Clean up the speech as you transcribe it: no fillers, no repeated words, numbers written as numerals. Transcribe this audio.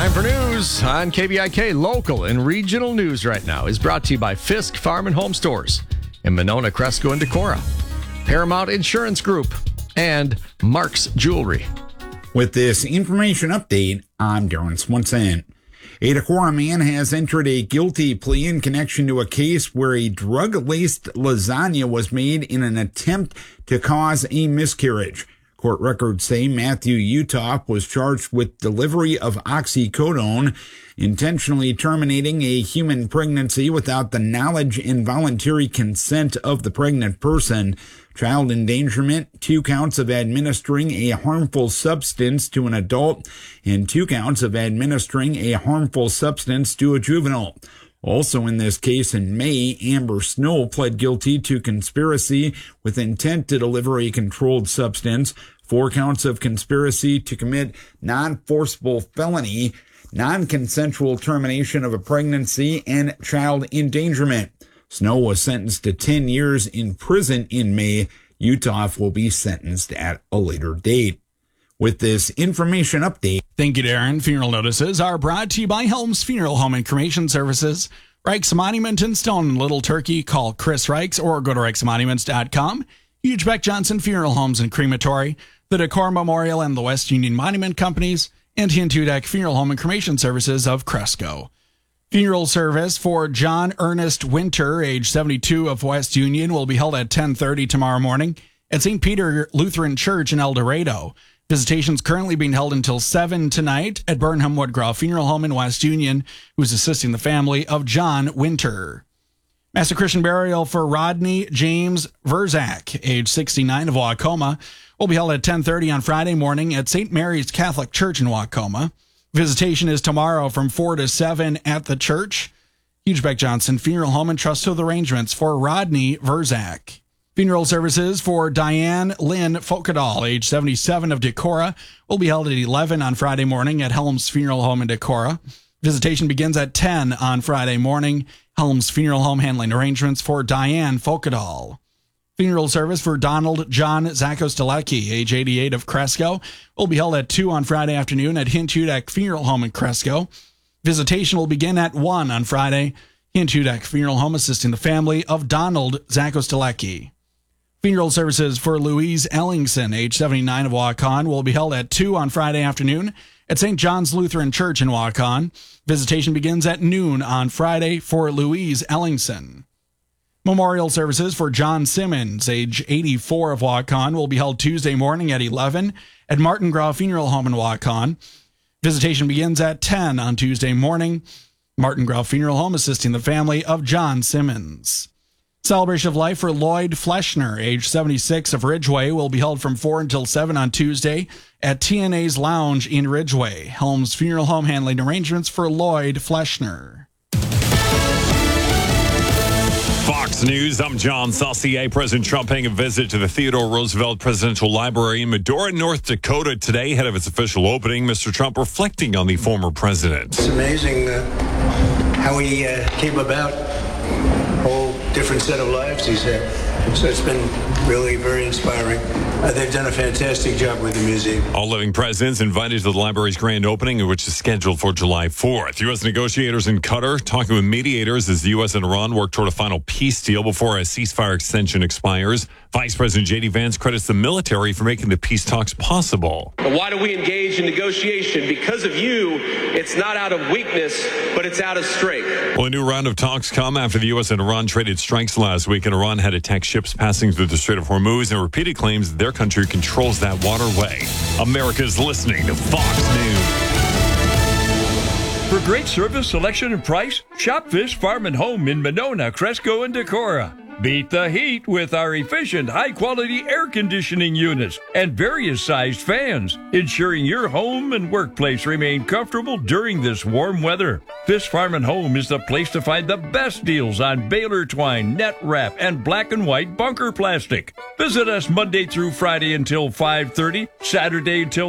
Time for news on KBIK. Local and regional news right now is brought to you by Fisk Farm and Home Stores in Monona, Cresco, and Decorah, Paramount Insurance Group, and Mark's Jewelry. With this information update, I'm Darren Swanson. A Decorah man has entered a guilty plea in connection to a case where a drug-laced lasagna was made in an attempt to cause a miscarriage. Court records say Matthew Uthoff was charged with delivery of oxycodone, intentionally terminating a human pregnancy without the knowledge and voluntary consent of the pregnant person, child endangerment, 2 counts of administering a harmful substance to an adult, and 2 counts of administering a harmful substance to a juvenile. Also in this case in May, Amber Snow pled guilty to conspiracy with intent to deliver a controlled substance, 4 counts of conspiracy to commit non-forcible felony, non-consensual termination of a pregnancy, and child endangerment. Snow was sentenced to 10 years in prison in May. Uthoff will be sentenced at a later date. With this information update. Thank you, Darren. Funeral notices are brought to you by Helms Funeral Home and Cremation Services. Reichs Monument in Stone, Little Turkey. Call Chris Reichs or go to reichsmonuments.com. Huge Beck Johnson Funeral Homes and Crematory, the Decorah Memorial and the West Union Monument Companies, and Hintudak Funeral Home and Cremation Services of Cresco. Funeral service for John Ernest Winter, age 72, of West Union, will be held at 10:30 tomorrow morning at St. Peter Lutheran Church in El Dorado. Visitations currently being held until 7 tonight at Burnham Woodgraw Funeral Home in West Union, who's assisting the family of John Winter. Mass Christian burial for Rodney James Verzak, age 69, of Wacoma, will be held at 10:30 on Friday morning at St. Mary's Catholic Church in Wacoma. Visitation is tomorrow from 4 to 7 at the church. Huge Beck Johnson Funeral Home and Trust of Arrangements for Rodney Verzak. Funeral services for Diane Lynn Folkedahl, age 77, of Decorah, will be held at 11 on Friday morning at Helms Funeral Home in Decorah. Visitation begins at 10 on Friday morning. Helms Funeral Home handling arrangements for Diane Folkedahl. Funeral service for Donald John Zakostalecki, age 88, of Cresco, will be held at 2 on Friday afternoon at Hintudak Funeral Home in Cresco. Visitation will begin at 1 on Friday. Hintudak Funeral Home assisting the family of Donald Zakostalecki. Funeral services for Louise Ellingson, age 79, of Waukon, will be held at 2 on Friday afternoon at St. John's Lutheran Church in Waukon. Visitation begins at noon on Friday for Louise Ellingson. Memorial services for John Simmons, age 84, of Waukon, will be held Tuesday morning at 11 at Martin Grau Funeral Home in Waukon. Visitation begins at 10 on Tuesday morning. Martin Grau Funeral Home assisting the family of John Simmons. Celebration of life for Lloyd Fleschner, age 76, of Ridgeway, will be held from 4 until 7 on Tuesday at TNA's Lounge in Ridgeway. Helms Funeral Home handling arrangements for Lloyd Fleschner. Fox News, I'm John Saucier. President Trump paying a visit to the Theodore Roosevelt Presidential Library in Medora, North Dakota today, ahead of its official opening. Mr. Trump reflecting on the former president. It's amazing how he came about. Whole different set of lives he's had. So it's been really very inspiring. They've done a fantastic job with the museum. All living presidents invited to the library's grand opening, which is scheduled for July 4th. U.S. negotiators in Qatar talking with mediators as the U.S. and Iran work toward a final peace deal before a ceasefire extension expires. Vice President J.D. Vance credits the military for making the peace talks possible. But why do we engage in negotiation? Because of you, it's not out of weakness, but it's out of strength. Well, a new round of talks come after the U.S. and Iran traded strikes last week, and Iran had attacked ships passing through the Strait of Hormuz and repeated claims that their country controls that waterway. America's listening to Fox News. For great service, selection, and price, shop Fisk Farm and Home in Monona, Cresco, and Decorah. Beat the heat with our efficient, high-quality air conditioning units and various sized fans, ensuring your home and workplace remain comfortable during this warm weather. Fisk Farm and Home is the place to find the best deals on Baylor twine, net wrap, and black and white bunker plastic. Visit us Monday through Friday until 5:30, Saturday until